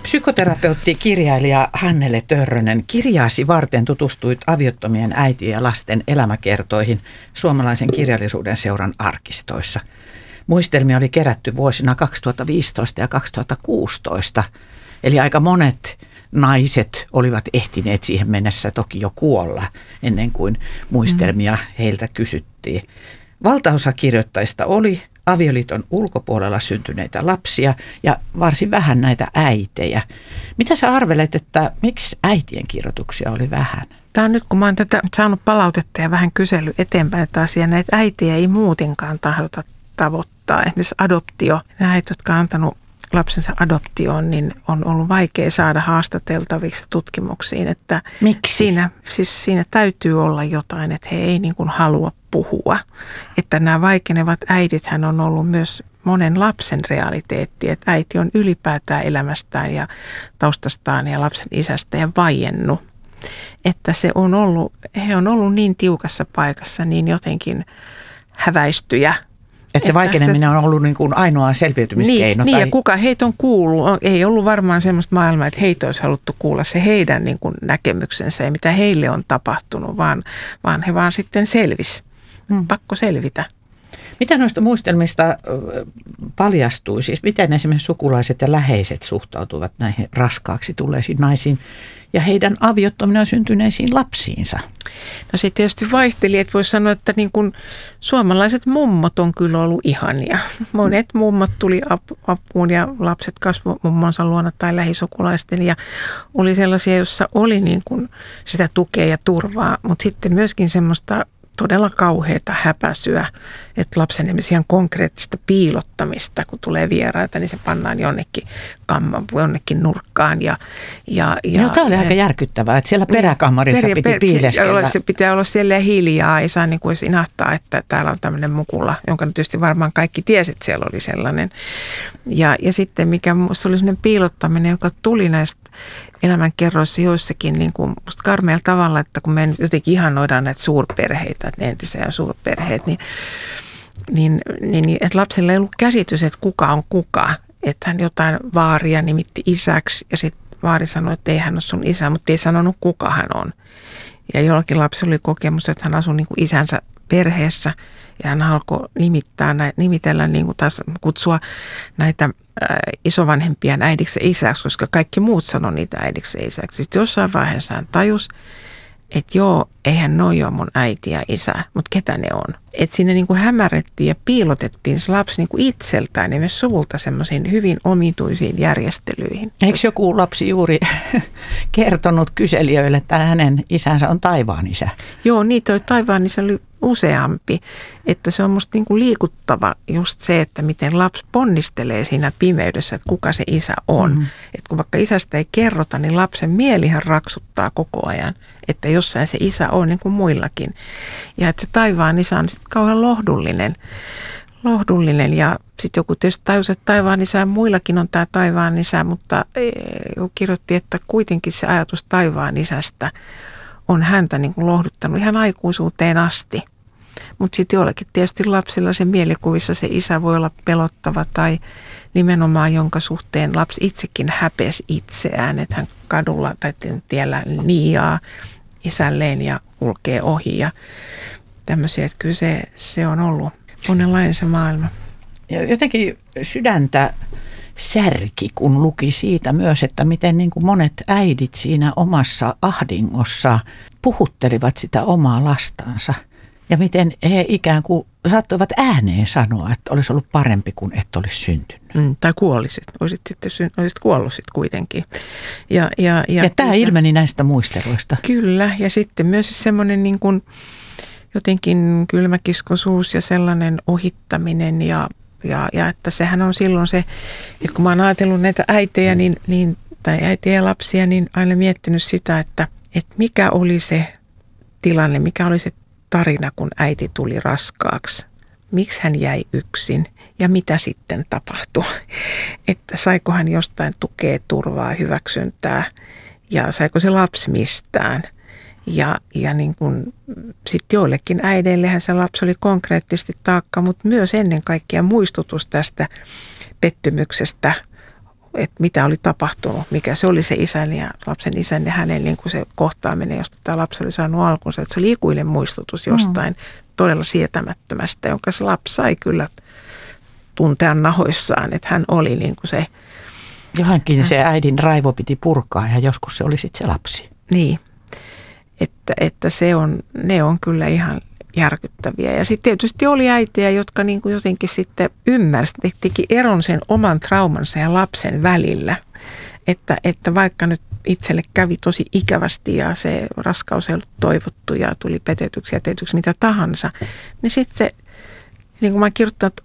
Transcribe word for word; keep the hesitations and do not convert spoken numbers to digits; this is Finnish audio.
Psykoterapeutti, kirjailija Hannele Törrönen, kirjaasi varten tutustuit aviottomien äitien ja lasten elämäkertoihin Suomalaisen kirjallisuuden seuran arkistoissa. Muistelmia oli kerätty vuosina kaksituhattaviisitoista ja kaksituhattakuusitoista, eli aika monet naiset olivat ehtineet siihen mennessä toki jo kuolla ennen kuin muistelmia heiltä kysyttiin. Valtaosa kirjoittajista oli avioliiton ulkopuolella syntyneitä lapsia ja varsin vähän näitä äitejä. Mitä sä arvelet, että miksi äitien kirjoituksia oli vähän? Tämä on nyt, kun mä oon tätä saanut palautetta ja vähän kysely eteenpäin taas, ja näitä äitejä ei muutenkaan tahdota tavoittaa. Esimerkiksi adoptio. Näitä, jotka on antanut lapsensa adoptioon, niin on ollut vaikea saada haastateltaviksi tutkimuksiin. Että miksi? Siinä, siis siinä täytyy olla jotain, että he ei niin kuin halua puhua. Että nämä vaikenevat äidithän on ollut myös monen lapsen realiteetti, että äiti on ylipäätään elämästään ja taustastaan ja lapsen isästä ja vaiennut. Että se on ollut, he on ollut niin tiukassa paikassa, niin jotenkin häväistyjä. Että se vaikeneminen on ollut niin kuin ainoa selviytymiskeino. Niin, tai... niin, ja kuka heitä on kuullut. Ei ollut varmaan semmoista maailmaa, että heitä olisi haluttu kuulla se heidän niin kuin näkemyksensä ja mitä heille on tapahtunut, vaan, vaan he vaan sitten selvisi. Hmm. Pakko selvitä. Mitä noista muistelmista paljastui? Siis miten esimerkiksi sukulaiset ja läheiset suhtautuvat näihin raskaaksi tulleisiin naisiin ja heidän aviottomina syntyneisiin lapsiinsa? No se tietysti vaihteli, että voisi sanoa, että niin kuin suomalaiset mummot on kyllä ollut ihania. Monet mummot tuli apuun ja lapset kasvoi mummonsa luona tai lähisukulaisten ja oli sellaisia, joissa oli niin kuin sitä tukea ja turvaa, mutta sitten myöskin semmoista todella kauheata häpäisyä, että lapsen ihan konkreettista piilottamista, kun tulee vieraita, niin se pannaan jonnekin kamman, jonnekin nurkkaan. Ja, ja, ja, no, tämä oli ja, aika järkyttävää, että siellä peräkammarissa per, piti per, piileskellä. Se pitää olla siellä hiljaa, ei saa niin kuin inahtaa, että täällä on tämmöinen mukula, jonka tietysti varmaan kaikki tiesi, että siellä oli sellainen. Ja, ja sitten mikä minusta oli sellainen piilottaminen, joka tuli näistä elämänkerroissa joissakin niin kuin musta karmealla tavalla, että kun me jotenkin ihanoidaan näitä suurperheitä, että ne entisiä suurperheet, niin, niin, niin että lapsella ei ollut käsitys, että kuka on kuka. Että hän jotain vaaria nimitti isäksi ja sitten vaari sanoi, että ei hän ole sun isä, mutta ei sanonut kuka hän on. Ja jollakin lapsella oli kokemus, että hän asui niin kuin isänsä perheessä ja hän alkoi nimittää, nimitellä, niin kuin taas kutsua näitä ä, isovanhempien äidiksi ja isäksi, koska kaikki muut sanoi niitä äidiksi ja isäksi. Sitten jossain vaiheessa hän tajusi, että joo, eihän noi ole mun äiti ja isä, mutta ketä ne on. Että siinä niin kuin hämärrettiin ja piilotettiin se lapsi niin kuin itseltään ja myös suvulta semmoisiin hyvin omituisiin järjestelyihin. Eikö joku lapsi juuri kertonut kyselijöille, että hänen isänsä on taivaan isä? Joo, niitä oli taivaan isä oli useampi. Että se on musta niin kuin liikuttava just se, että miten lapsi ponnistelee siinä pimeydessä, että kuka se isä on. Mm-hmm. Että kun vaikka isästä ei kerrota, niin lapsen mielihän raksuttaa koko ajan, että jossain se isä on niin kuin muillakin. Ja että se taivaan isä on sitten kauhean lohdullinen. lohdullinen. Ja sitten joku tietysti tajusi, että taivaan isä muillakin on tämä taivaan isä, mutta joku kirjoitti, että kuitenkin se ajatus taivaan isästä on häntä niin kuin lohduttanut ihan aikuisuuteen asti. Mutta sitten jollakin tietysti lapsilla se mielikuvissa se isä voi olla pelottava tai nimenomaan jonka suhteen lapsi itsekin häpesi itseään, että hän kadulla tai tiellä niiaa isälleen ja kulkee ohi ja tämmöisiä, että kyllä se, se on ollut monenlainen se maailma. Ja jotenkin sydäntä särki, kun luki siitä myös, että miten niin kuin monet äidit siinä omassa ahdingossa puhuttelivat sitä omaa lastansa. Ja miten he ikään kuin saattoivat ääneen sanoa, että olisi ollut parempi, kun et olisi syntynyt. Mm, tai kuolisit. Olisit, sitten, olisit kuollut sitten kuitenkin. Ja, ja, ja, ja tämä ilmeni näistä muisteluista. Kyllä. Ja sitten myös semmoinen niin kuin jotenkin kylmäkiskoisuus ja sellainen ohittaminen. Ja, ja, ja että sehän on silloin se, että kun mä oon ajatellut näitä äitejä niin, niin, tai äitejä ja lapsia, niin aina miettinyt sitä, että, että mikä oli se tilanne, mikä oli se tarina, kun äiti tuli raskaaksi. Miksi hän jäi yksin ja mitä sitten tapahtui? Että saiko hän jostain tukea, turvaa, hyväksyntää ja saiko se lapsi mistään? Ja, ja niin kuin sitten joillekin äideillehän se lapsi oli konkreettisesti taakka, mutta myös ennen kaikkea muistutus tästä pettymyksestä että mitä oli tapahtunut, mikä se oli se isän ja lapsen isän ja hänen niin kuin se kohtaaminen, josta tämä lapsi oli saanut alkunsa. Että se oli ikuinen muistutus jostain mm. todella sietämättömästä, jonka se lapsi sai kyllä tuntea nahoissaan, että hän oli niin kuin se. Johonkin se äidin raivo piti purkaa ja joskus se oli sitten se lapsi. Niin, että, että se on, ne on kyllä ihan järkyttäviä. Ja sitten tietysti oli äitiä, jotka niin kuin jotenkin sitten ymmärsivät, teki eron sen oman traumansa ja lapsen välillä. Että, että vaikka nyt itselle kävi tosi ikävästi ja se raskaus ei ollut toivottu ja tuli petetyksi ja tehtyksi mitä tahansa, niin sitten se, niin kuin mä oon kirjoittanut,